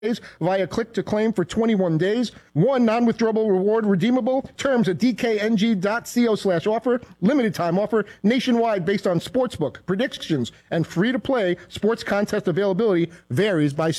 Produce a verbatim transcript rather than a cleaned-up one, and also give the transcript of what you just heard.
via click to claim for twenty-one days. One non-withdrawable reward redeemable. Terms at dkng.co slash offer. Limited time offer nationwide based on sportsbook predictions and free to play sports contest availability varies by state.